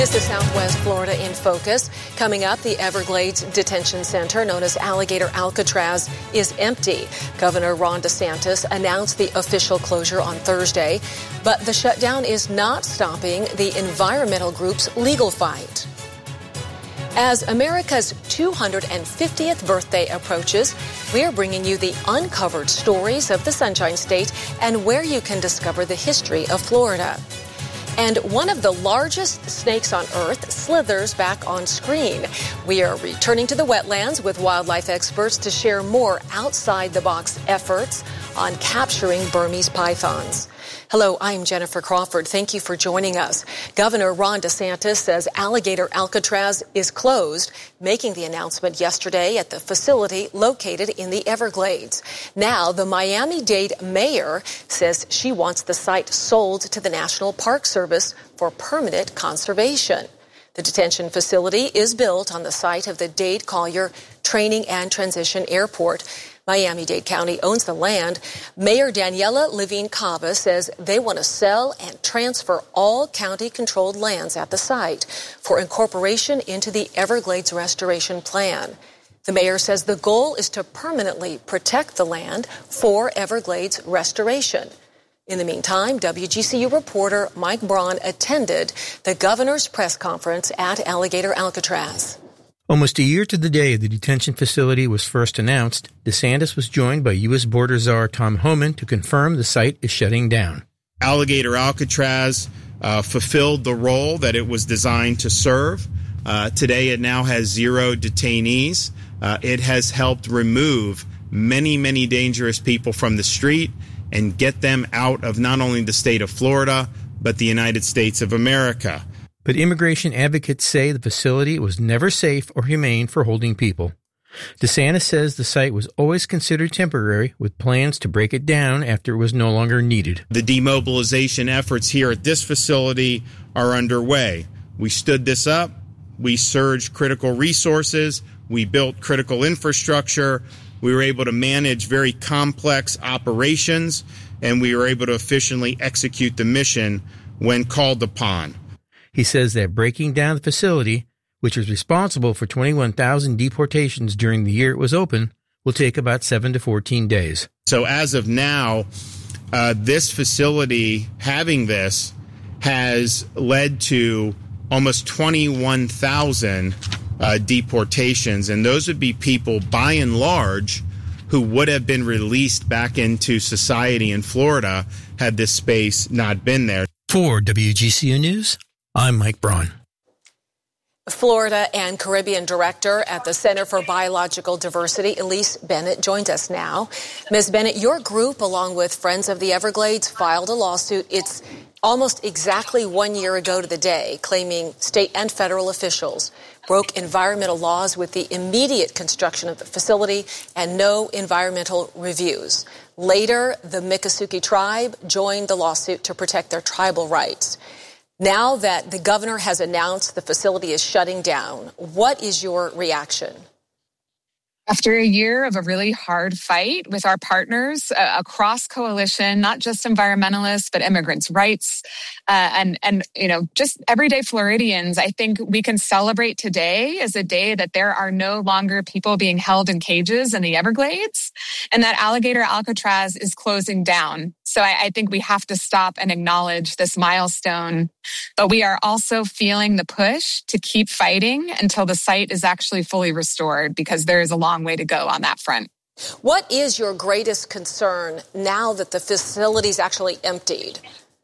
This is Southwest Florida in Focus. Coming up, the Everglades Detention Center, known as Alligator Alcatraz, is empty. Governor Ron DeSantis announced the official closure on Thursday, but the shutdown is not stopping the environmental group's legal fight. As America's 250th birthday approaches, we are bringing you the uncovered stories of the Sunshine State and where you can discover the history of Florida. And one of the largest snakes on Earth slithers back on screen. We are returning to the wetlands with wildlife experts to share more outside-the-box efforts on capturing Burmese pythons. Hello, I'm Jennifer Crawford. Thank you for joining us. Governor Ron DeSantis says Alligator Alcatraz is closed, making the announcement yesterday at the facility located in the Everglades. Now, the Miami-Dade mayor says she wants the site sold to the National Park Service for permanent conservation. The detention facility is built on the site of the Dade Collier Training and Transition Airport. Miami-Dade County owns the land. Mayor Daniela Levine Cava says they want to sell and transfer all county-controlled lands at the site for incorporation into the Everglades Restoration Plan. The mayor says the goal is to permanently protect the land for Everglades restoration. In the meantime, WGCU reporter Mike Braun attended the governor's press conference at Alligator Alcatraz. Almost a year to the day the detention facility was first announced, DeSantis was joined by U.S. Border Czar Tom Homan to confirm the site is shutting down. Alligator Alcatraz fulfilled the role that it was designed to serve. Today it now has 0 detainees. It has helped remove many, many dangerous people from the street and get them out of not only the state of Florida, but the United States of America. But immigration advocates say the facility was never safe or humane for holding people. DeSantis says the site was always considered temporary, with plans to break it down after it was no longer needed. The demobilization efforts here at this facility are underway. We stood this up. We surged critical resources. We built critical infrastructure. We were able to manage very complex operations, and we were able to efficiently execute the mission when called upon. He says that breaking down the facility, which was responsible for 21,000 deportations during the year it was open, will take about 7 to 14 days. So as of now, this facility, having this, has led to almost 21,000 deportations. And those would be people, by and large, who would have been released back into society in Florida had this space not been there. For WGCU News, I'm Mike Braun. Florida and Caribbean Director at the Center for Biological Diversity, Elise Bennett, joins us now. Ms. Bennett, your group, along with Friends of the Everglades, filed a lawsuit. It's almost exactly 1 year ago to the day, claiming state and federal officials broke environmental laws with the immediate construction of the facility and no environmental reviews. Later, the Miccosukee tribe joined the lawsuit to protect their tribal rights. Now that the governor has announced the facility is shutting down, what is your reaction? After a year of a really hard fight with our partners across coalition, not just environmentalists, but immigrants' rights, and just everyday Floridians, I think we can celebrate today as a day that there are no longer people being held in cages in the Everglades, and that Alligator Alcatraz is closing down. So I think we have to stop and acknowledge this milestone. But we are also feeling the push to keep fighting until the site is actually fully restored, because there is a long way to go on that front. What is your greatest concern now that the facility is actually emptied?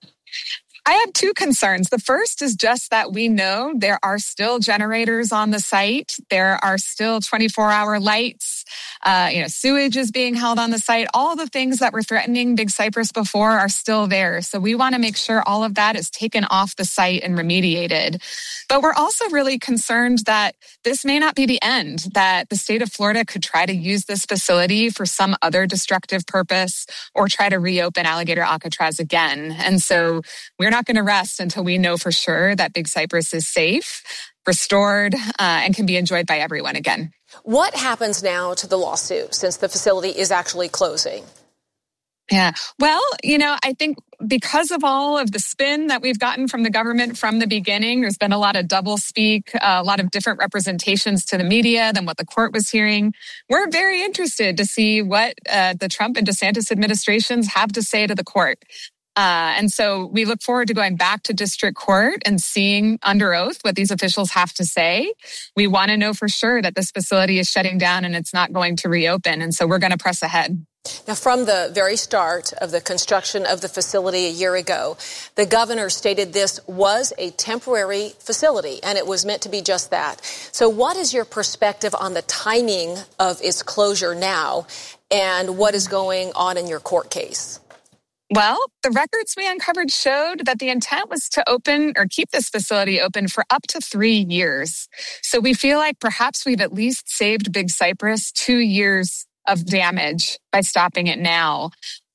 I have 2 concerns. The first is just that we know there are still generators on the site. There are still 24-hour lights. Sewage is being held on the site. All the things that were threatening Big Cypress before are still there. So we want to make sure all of that is taken off the site and remediated. But we're also really concerned that this may not be the end, that the state of Florida could try to use this facility for some other destructive purpose or try to reopen Alligator Alcatraz again. And so we're not going to rest until we know for sure that Big Cypress is safe, restored, and can be enjoyed by everyone again. What happens now to the lawsuit since the facility is actually closing? Yeah. Well, I think because of all of the spin that we've gotten from the government from the beginning, there's been a lot of doublespeak, a lot of different representations to the media than what the court was hearing. We're very interested to see what the Trump and DeSantis administrations have to say to the court. And so we look forward to going back to district court and seeing under oath what these officials have to say. We want to know for sure that this facility is shutting down and it's not going to reopen. And so we're going to press ahead. Now, from the very start of the construction of the facility a year ago, the governor stated this was a temporary facility, and it was meant to be just that. So what is your perspective on the timing of its closure now, and what is going on in your court case? Well, the records we uncovered showed that the intent was to open or keep this facility open for up to 3 years. So we feel like perhaps we've at least saved Big Cypress 2 years of damage by stopping it now.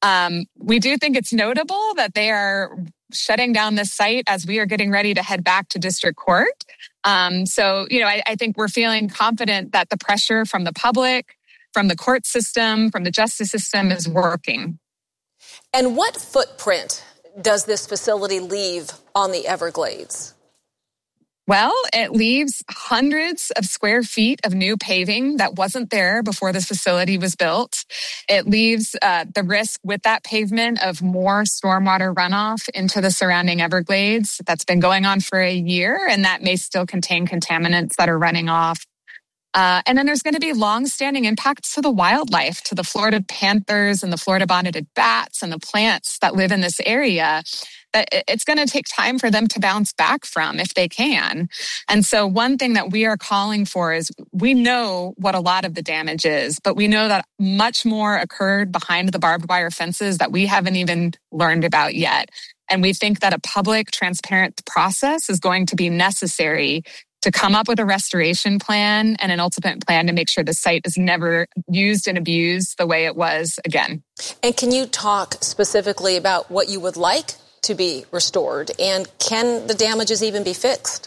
We do think it's notable that they are shutting down this site as we are getting ready to head back to district court. So, I think we're feeling confident that the pressure from the public, from the court system, from the justice system is working. And what footprint does this facility leave on the Everglades? Well, it leaves hundreds of square feet of new paving that wasn't there before this facility was built. It leaves the risk with that pavement of more stormwater runoff into the surrounding Everglades. That's been going on for a year, and that may still contain contaminants that are running off. And then there's going to be long-standing impacts to the wildlife, to the Florida panthers and the Florida bonneted bats and the plants that live in this area. That it's going to take time for them to bounce back from if they can. And so one thing that we are calling for is we know what a lot of the damage is, but we know that much more occurred behind the barbed wire fences that we haven't even learned about yet. And we think that a public, transparent process is going to be necessary to come up with a restoration plan and an ultimate plan to make sure the site is never used and abused the way it was again. And can you talk specifically about what you would like to be restored? And can the damages even be fixed?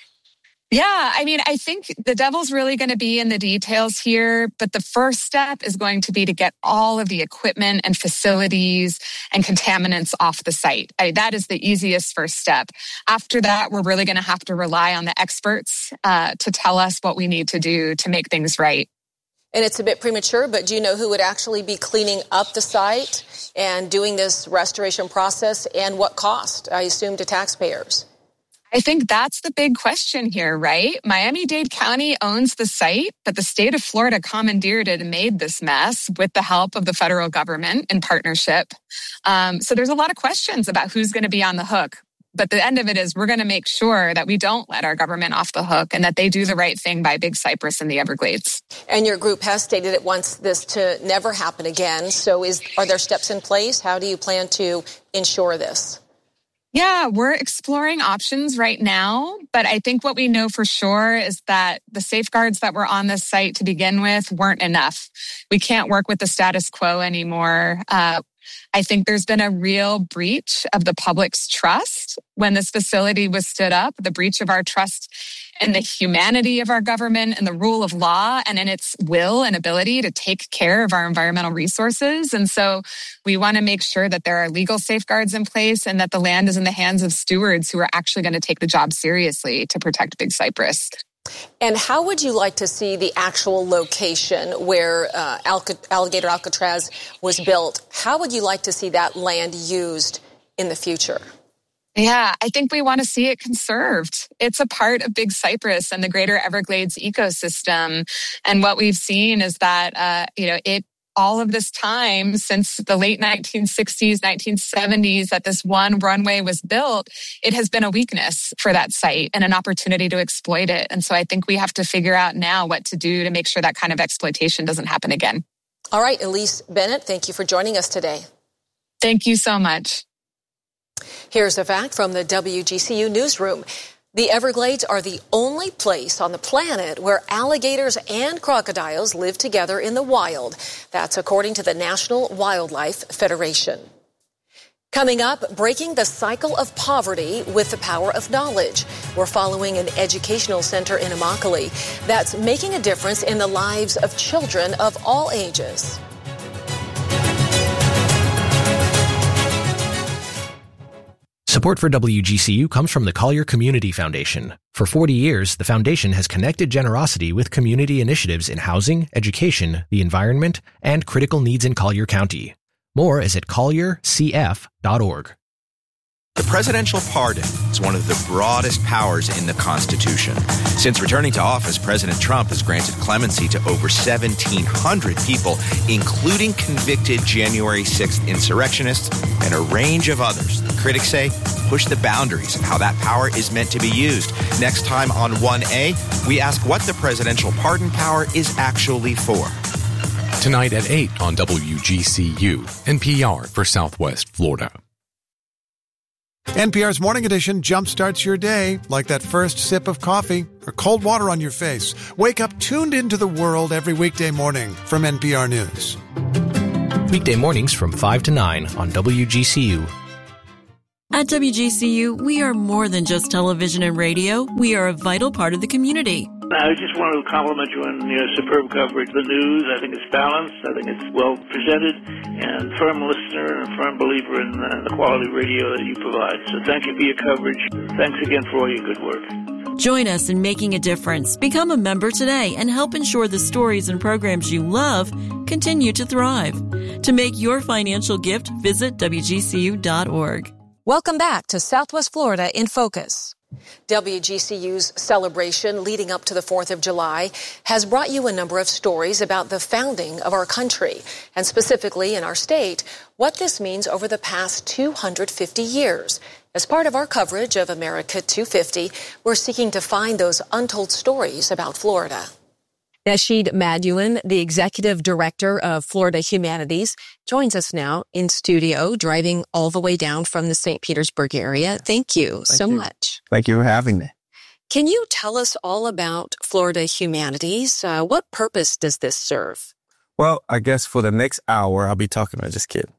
Yeah, I think the devil's really going to be in the details here, but the first step is going to be to get all of the equipment and facilities and contaminants off the site. That is the easiest first step. After that, we're really going to have to rely on the experts to tell us what we need to do to make things right. And it's a bit premature, but do you know who would actually be cleaning up the site and doing this restoration process, and what cost, I assume, to taxpayers? I think that's the big question here, right? Miami-Dade County owns the site, but the state of Florida commandeered it and made this mess with the help of the federal government in partnership. So there's a lot of questions about who's going to be on the hook. But the end of it is we're going to make sure that we don't let our government off the hook and that they do the right thing by Big Cypress and the Everglades. And your group has stated it wants this to never happen again. So are there steps in place? How do you plan to ensure this? Yeah, we're exploring options right now, but I think what we know for sure is that the safeguards that were on this site to begin with weren't enough. We can't work with the status quo anymore. I think there's been a real breach of the public's trust when this facility was stood up, the breach of our trust in the humanity of our government and the rule of law and in its will and ability to take care of our environmental resources. And so we want to make sure that there are legal safeguards in place and that the land is in the hands of stewards who are actually going to take the job seriously to protect Big Cypress. And how would you like to see the actual location where Alligator Alcatraz was built? How would you like to see that land used in the future? Yeah, I think we want to see it conserved. It's a part of Big Cypress and the greater Everglades ecosystem. And what we've seen is that, all of this time since the late 1960s, 1970s, that this one runway was built, it has been a weakness for that site and an opportunity to exploit it. And so I think we have to figure out now what to do to make sure that kind of exploitation doesn't happen again. All right, Elise Bennett, thank you for joining us today. Thank you so much. Here's a fact from the WGCU newsroom. The Everglades are the only place on the planet where alligators and crocodiles live together in the wild. That's according to the National Wildlife Federation. Coming up, breaking the cycle of poverty with the power of knowledge. We're following an educational center in Immokalee that's making a difference in the lives of children of all ages. Support for WGCU comes from the Collier Community Foundation. For 40 years, the foundation has connected generosity with community initiatives in housing, education, the environment, and critical needs in Collier County. More is at colliercf.org. The presidential pardon is one of the broadest powers in the Constitution. Since returning to office, President Trump has granted clemency to over 1,700 people, including convicted January 6th insurrectionists and a range of others that critics say push the boundaries of how that power is meant to be used. Next time on 1A, we ask what the presidential pardon power is actually for. Tonight at 8 on WGCU, NPR for Southwest Florida. NPR's Morning Edition jumpstarts your day like that first sip of coffee or cold water on your face. Wake up tuned into the world every weekday morning from NPR News. Weekday mornings from 5 to 9 on WGCU. At WGCU, we are more than just television and radio. We are a vital part of the community. I just want to compliment you on your superb coverage of the news. I think it's balanced. I think it's well presented, and firm listener and a firm believer in the quality radio that you provide. So thank you for your coverage. Thanks again for all your good work. Join us in making a difference. Become a member today and help ensure the stories and programs you love continue to thrive. To make your financial gift, visit WGCU.org. Welcome back to Southwest Florida in Focus. WGCU's celebration leading up to the 4th of July has brought you a number of stories about the founding of our country, and specifically in our state, what this means over the past 250 years. As part of our coverage of America 250, we're seeking to find those untold stories about Florida. Nasheed Maduin, the executive director of Florida Humanities, joins us now in studio, driving all the way down from the St. Petersburg area. Thank you so much. Thank you for having me. Can you tell us all about Florida Humanities? What purpose does this serve? Well, I guess for the next hour, I'll be talking about, just kidding.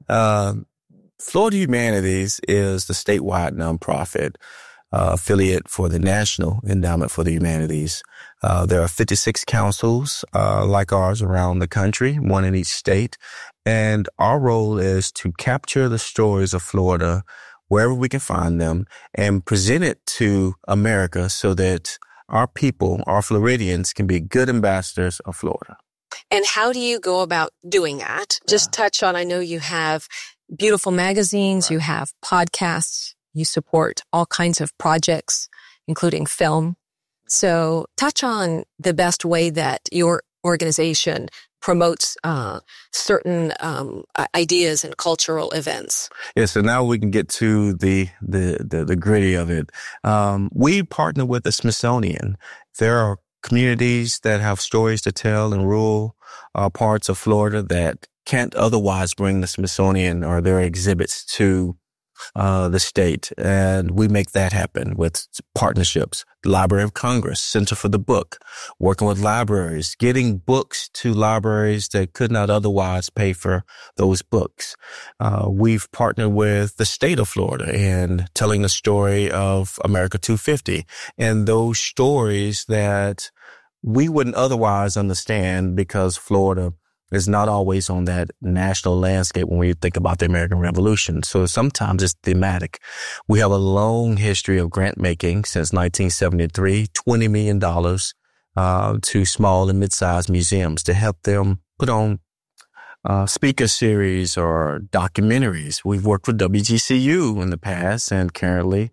Florida Humanities is the statewide nonprofit affiliate for the National Endowment for the Humanities. There are 56 councils like ours around the country, one in each state. And our role is to capture the stories of Florida wherever we can find them and present it to America so that our people, our Floridians, can be good ambassadors of Florida. And how do you go about doing that? Just touch on, I know you have beautiful magazines, you have podcasts, you support all kinds of projects, including film. So touch on the best way that your organization promotes certain ideas and cultural events. Yeah, so now we can get to the gritty of it. We partner with the Smithsonian. There are communities that have stories to tell in rural parts of Florida that can't otherwise bring the Smithsonian or their exhibits to the state. And we make that happen with partnerships. The Library of Congress, Center for the Book, working with libraries, getting books to libraries that could not otherwise pay for those books. We've partnered with the state of Florida in telling the story of America 250 and those stories that we wouldn't otherwise understand because Florida is not always on that national landscape when we think about the American Revolution. So sometimes it's thematic. We have a long history of grant making since 1973, $20 million to small and mid-sized museums to help them put on speaker series or documentaries. We've worked with WGCU in the past and currently.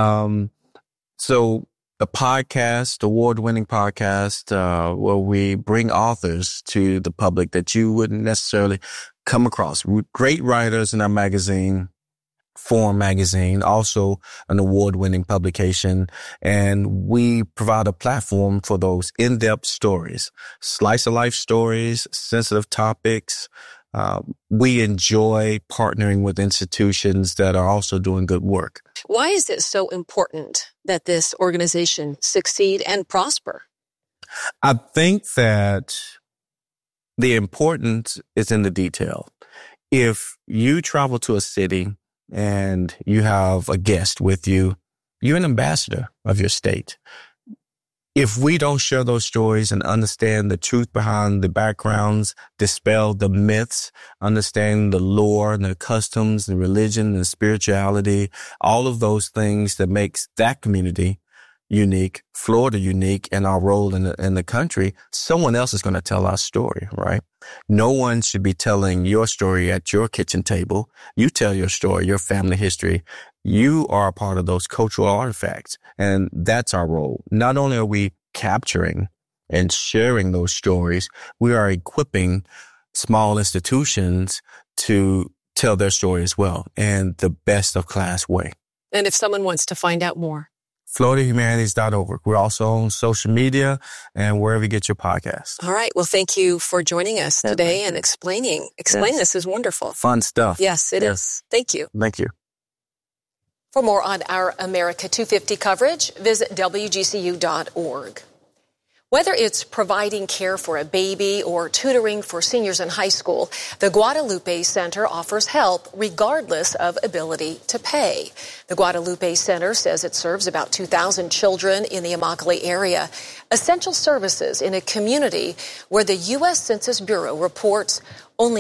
So a podcast, award-winning podcast, where we bring authors to the public that you wouldn't necessarily come across. Great writers in our magazine, Forum Magazine, also an award-winning publication. And we provide a platform for those in-depth stories, slice-of-life stories, sensitive topics. We enjoy partnering with institutions that are also doing good work. Why is it so important that this organization succeed and prosper? I think that the importance is in the detail. If you travel to a city and you have a guest with you, you're an ambassador of your state. if we don't share those stories and understand the truth behind the backgrounds, dispel the myths, understand the lore and the customs and religion and spirituality, all of those things that makes that community unique, Florida unique, and our role in the country, someone else is going to tell our story, right? No one should be telling your story at your kitchen table. You tell your story, your family history. You are a part of those cultural artifacts, and that's our role. Not only are we capturing and sharing those stories, we are equipping small institutions to tell their story as well in the best of class way. And if someone wants to find out more, FloridaHumanities.org. We're also on social media and wherever you get your podcasts. All right. Well, thank you for joining us today and explaining. This is wonderful. Fun stuff. Yes, it is. Thank you. Thank you. For more on our America 250 coverage, visit WGCU.org. Whether it's providing care for a baby or tutoring for seniors in high school, the Guadalupe Center offers help regardless of ability to pay. The Guadalupe Center says it serves about 2,000 children in the Immokalee area, essential services in a community where the U.S. Census Bureau reports only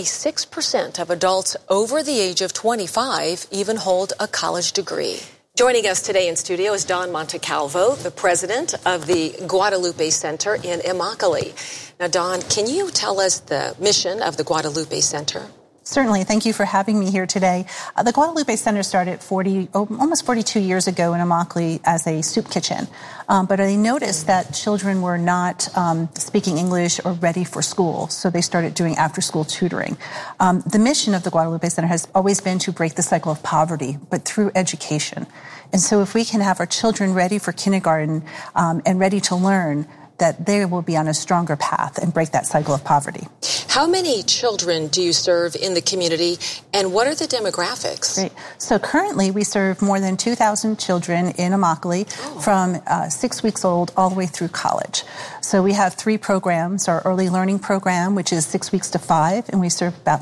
6% of adults over the age of 25 even hold a college degree. Joining us today in studio is Dawn Montecalvo, the president of the Guadalupe Center in Immokalee. Now, Dawn, can you tell us the mission of the Guadalupe Center? Certainly. Thank you for having me here today. The Guadalupe Center started almost 42 years ago in Immokalee as a soup kitchen. But I noticed that children were not speaking English or ready for school, so they started doing after-school tutoring. The mission of the Guadalupe Center has always been to break the cycle of poverty, but through education. And so if we can have our children ready for kindergarten and ready to learn, that they will be on a stronger path and break that cycle of poverty. How many children do you serve in the community, and what are the demographics? Great. So currently we serve more than 2,000 children in Immokalee from 6 weeks old all the way through college. So we have 3 programs. Our early learning program, which is 6 weeks to 5, and we serve about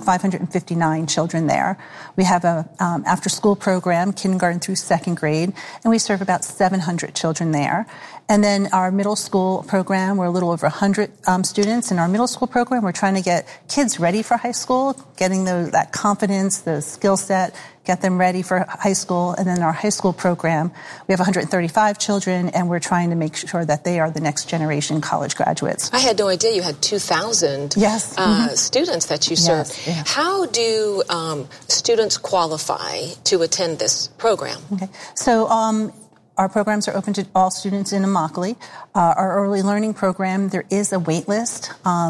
559 children there. We have a after-school program, kindergarten through 2nd grade, and we serve about 700 children there. And then our middle school program, we're a little over 100 students. In our middle school program, we're trying to get kids ready for high school, getting that confidence, the skill set, get them ready for high school. And then our high school program, we have 135 children, and we're trying to make sure that they are the next generation college graduates. I had no idea you had 2,000 students that you serve. Yes, yeah. How do students qualify to attend this program? Okay. So our programs are open to all students in Immokalee. Our early learning program, there is a wait list.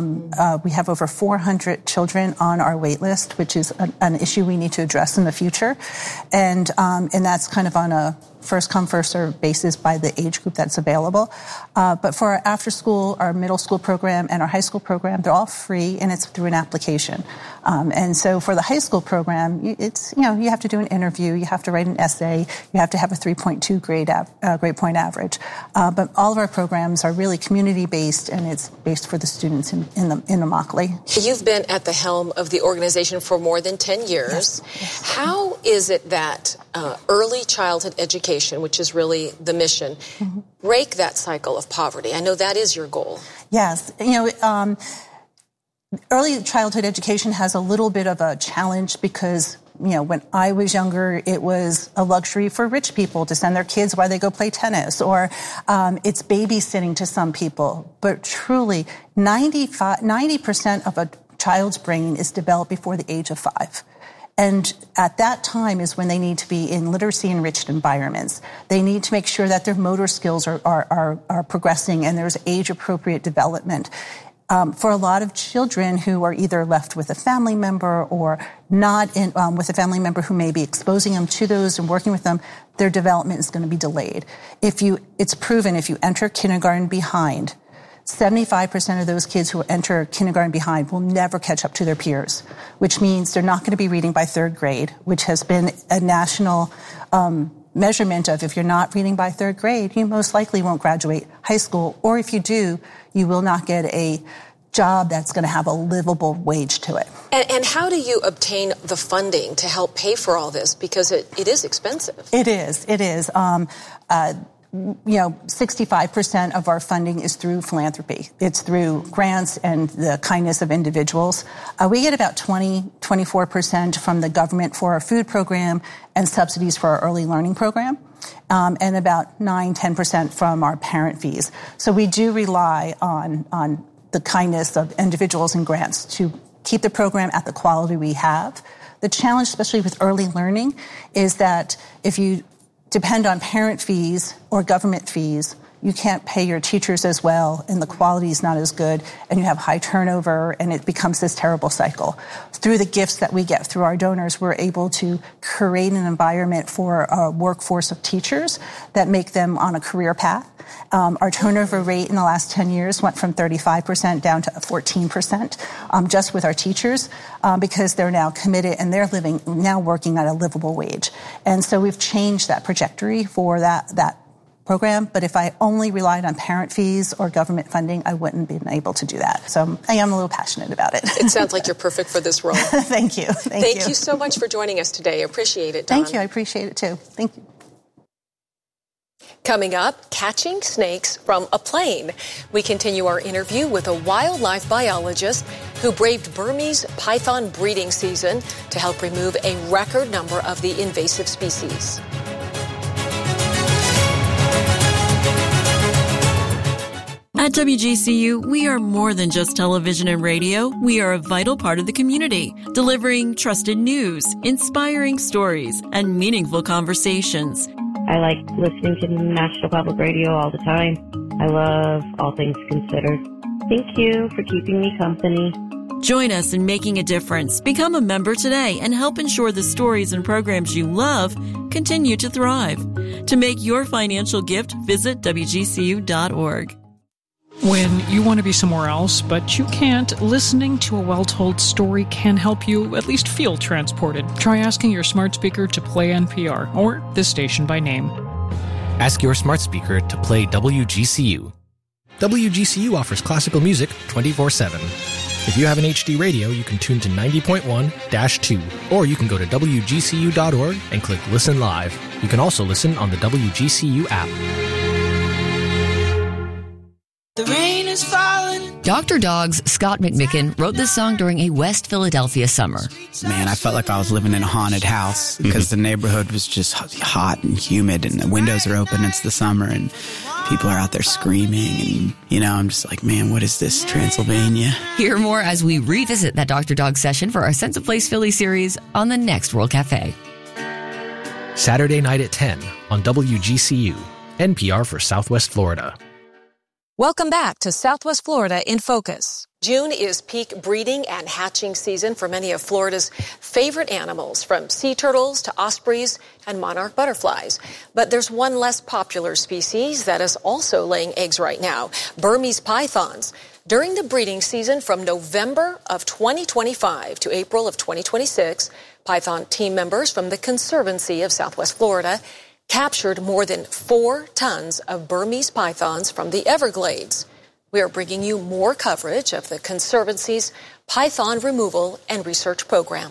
We have over 400 children on our wait list, which is an issue we need to address in the future. And that's kind of on a first come, first served basis by the age group that's available. But for our after school, our middle school program, and our high school program, they're all free, and it's through an application. And so for the high school program, you have to do an interview, you have to write an essay, you have to have a 3.2 grade point average. But all of our programs are really community based, and it's based for the students in Immokalee. You've been at the helm of the organization for more than 10 years. Yes. How is it that early childhood education, which is really the mission, break that cycle of poverty? I know that is your goal. Yes. Early childhood education has a little bit of a challenge because, when I was younger, it was a luxury for rich people to send their kids while they go play tennis, or it's babysitting to some people. But truly, 90% of a child's brain is developed before the age of 5. And at that time is when they need to be in literacy-enriched environments. They need to make sure that their motor skills are progressing and there's age-appropriate development. For a lot of children who are either left with a family member or not with a family member who may be exposing them to those and working with them, their development is going to be delayed. It's proven if you enter kindergarten behind, 75% of those kids who enter kindergarten behind will never catch up to their peers, which means they're not going to be reading by 3rd grade, which has been a national measurement of if you're not reading by 3rd grade, you most likely won't graduate high school, or if you do, you will not get a job that's going to have a livable wage to it. And how do you obtain the funding to help pay for all this? Because it is expensive. It is. 65% of our funding is through philanthropy. It's through grants and the kindness of individuals. We get about 24% from the government for our food program and subsidies for our early learning program, and about 9-10% from our parent fees. So we do rely on the kindness of individuals and grants to keep the program at the quality we have. The challenge, especially with early learning, is that if you depend on parent fees or government fees, you can't pay your teachers as well, and the quality is not as good, and you have high turnover, and it becomes this terrible cycle. Through the gifts that we get through our donors, we're able to create an environment for a workforce of teachers that make them on a career path. Our turnover rate in the last 10 years went from 35% down to 14%, just with our teachers, because they're now committed and they're now working at a livable wage. And so we've changed that trajectory for that program. But if I only relied on parent fees or government funding, I wouldn't be able to do that. So I am a little passionate about it. It sounds like you're perfect for this role. Thank you. Thank you so much for joining us today. I appreciate it, Dawn. Thank you. I appreciate it too. Thank you. Coming up, catching snakes from a plane. We continue our interview with a wildlife biologist who braved Burmese python breeding season to help remove a record number of the invasive species. At WGCU, we are more than just television and radio. We are a vital part of the community, delivering trusted news, inspiring stories, and meaningful conversations. I like listening to National Public Radio all the time. I love All Things Considered. Thank you for keeping me company. Join us in making a difference. Become a member today and help ensure the stories and programs you love continue to thrive. To make your financial gift, visit WGCU.org. When you want to be somewhere else, but you can't, listening to a well-told story can help you at least feel transported. Try asking your smart speaker to play NPR, or this station by name. Ask your smart speaker to play WGCU. WGCU offers classical music 24/7. If you have an HD radio, you can tune to 90.1-2, or you can go to WGCU.org and click Listen Live. You can also listen on the WGCU app. The rain is falling. Dr. Dog's Scott McMicken wrote this song during a West Philadelphia summer. Man, I felt like I was living in a haunted house because the neighborhood was just hot and humid and the windows are open. It's the summer and people are out there screaming. And, I'm just like, man, what is this, Transylvania? Hear more as we revisit that Dr. Dog session for our Sense of Place Philly series on the next World Cafe. Saturday night at 10 on WGCU, NPR for Southwest Florida. Welcome back to Southwest Florida in Focus. June is peak breeding and hatching season for many of Florida's favorite animals, from sea turtles to ospreys and monarch butterflies. But there's one less popular species that is also laying eggs right now, Burmese pythons. During the breeding season from November of 2025 to April of 2026, python team members from the Conservancy of Southwest Florida captured more than 4 tons of Burmese pythons from the Everglades. We are bringing you more coverage of the Conservancy's python removal and research program.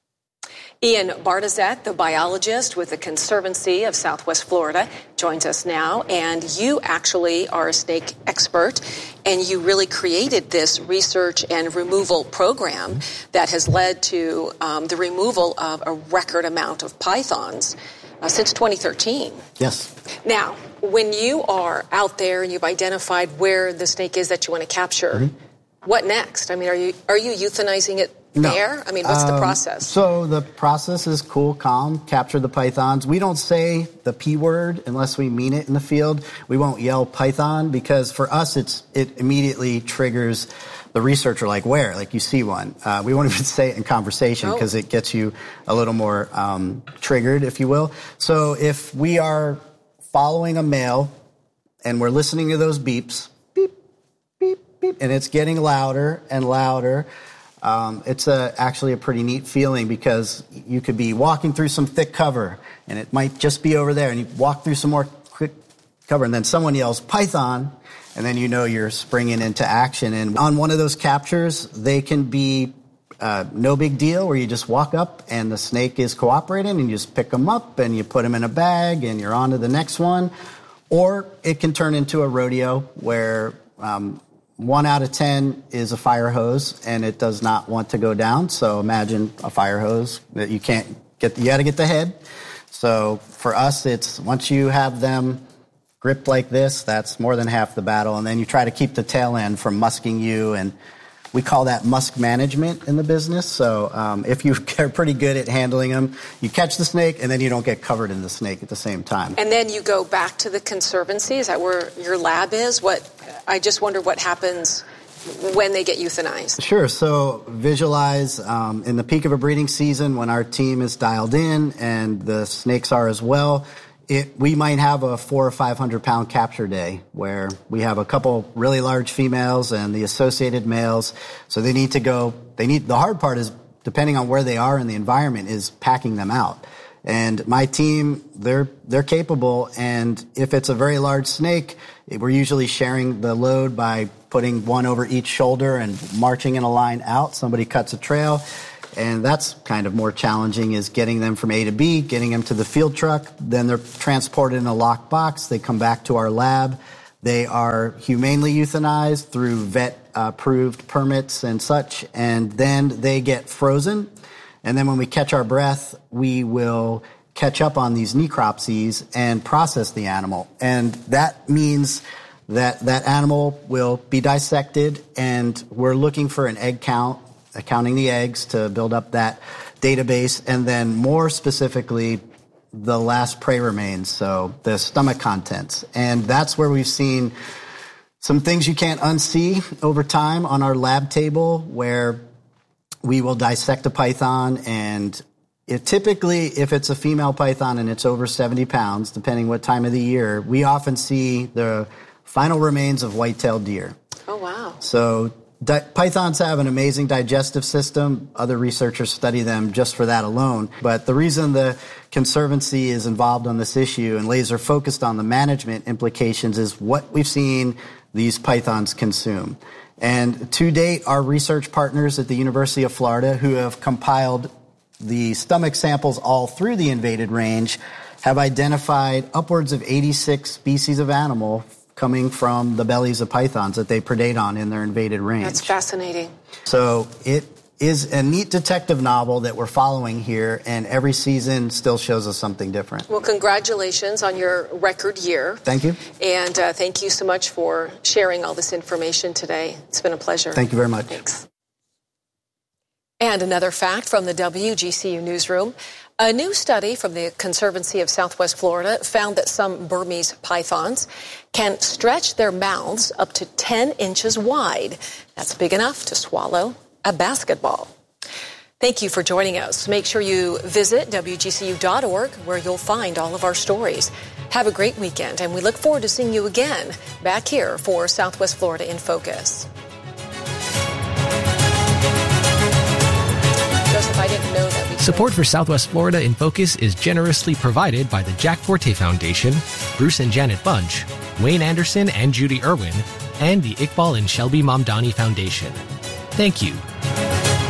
Ian Bartizek, the biologist with the Conservancy of Southwest Florida, joins us now. And you actually are a snake expert, and you really created this research and removal program that has led to the removal of a record amount of pythons since 2013. Yes. Now, when you are out there and you've identified where the snake is that you want to capture, what next? I mean, are you euthanizing it there? I mean, what's the process? So the process is cool, calm, capture the pythons. We don't say the P word unless we mean it in the field. We won't yell python because for us it immediately triggers the researcher, like where? Like you see one. We won't even say it in conversation because it gets you a little more triggered, if you will. So if we are following a male and we're listening to those beeps, beep, beep, beep, and it's getting louder and louder, it's actually a pretty neat feeling because you could be walking through some thick cover and it might just be over there, and you walk through some more quick cover and then someone yells python, and then you know you're springing into action. And on one of those captures, they can be no big deal, where you just walk up and the snake is cooperating and you just pick them up and you put them in a bag and you're on to the next one. Or it can turn into a rodeo where 1 out of 10 is a fire hose and it does not want to go down. So imagine a fire hose that you can't get, you got to get the head. So for us, it's once you have them gripped like this, that's more than half the battle. And then you try to keep the tail end from musking you, and we call that musk management in the business. So if you are pretty good at handling them, you catch the snake and then you don't get covered in the snake at the same time. And then you go back to the conservancy. Is that where your lab is? I just wonder what happens when they get euthanized. Sure. So visualize in the peak of a breeding season when our team is dialed in and the snakes are as well. We might have a 400 or 500 pound capture day where we have a couple really large females and the associated males. So they need to go, the hard part is, depending on where they are in the environment, is packing them out. And my team, they're capable. And if it's a very large snake, we're usually sharing the load by putting one over each shoulder and marching in a line out. Somebody cuts a trail. And that's kind of more challenging, is getting them from A to B, getting them to the field truck. Then they're transported in a locked box. They come back to our lab. They are humanely euthanized through vet-approved permits and such. And then they get frozen. And then when we catch our breath, we will catch up on these necropsies and process the animal. And that means that animal will be dissected, and we're looking for an egg count, counting the eggs to build up that database, and then more specifically, the last prey remains, so the stomach contents. And that's where we've seen some things you can't unsee over time on our lab table, where we will dissect a python, and typically, if it's a female python and it's over 70 pounds, depending what time of the year, we often see the final remains of white-tailed deer. Oh, wow. So pythons have an amazing digestive system. Other researchers study them just for that alone. But the reason the Conservancy is involved on this issue and laser focused on the management implications is what we've seen these pythons consume. And to date, our research partners at the University of Florida, who have compiled the stomach samples all through the invaded range, have identified upwards of 86 species of animal coming from the bellies of pythons that they predate on in their invaded range. That's fascinating. So it is a neat detective novel that we're following here, and every season still shows us something different. Well, congratulations on your record year. Thank you. And thank you so much for sharing all this information today. It's been a pleasure. Thank you very much. Thanks. And another fact from the WGCU newsroom. A new study from the Conservancy of Southwest Florida found that some Burmese pythons can stretch their mouths up to 10 inches wide. That's big enough to swallow a basketball. Thank you for joining us. Make sure you visit WGCU.org, where you'll find all of our stories. Have a great weekend, and we look forward to seeing you again back here for Southwest Florida in Focus. Joseph, I didn't know that. Support for Southwest Florida in Focus is generously provided by the Jack Forte Foundation, Bruce and Janet Bunch, Wayne Anderson and Judy Irwin, and the Iqbal and Shelby Mamdani Foundation. Thank you